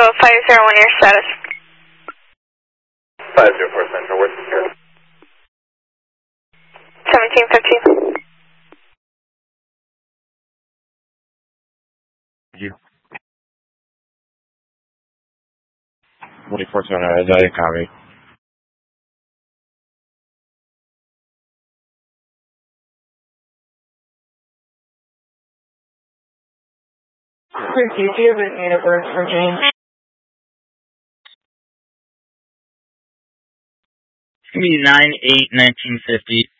501, your status. 504 Central, where's secure? 1715. You. 24 Center, I didn't copy. Ricky, do you have an universe for James? It's going to be 9/8/1950.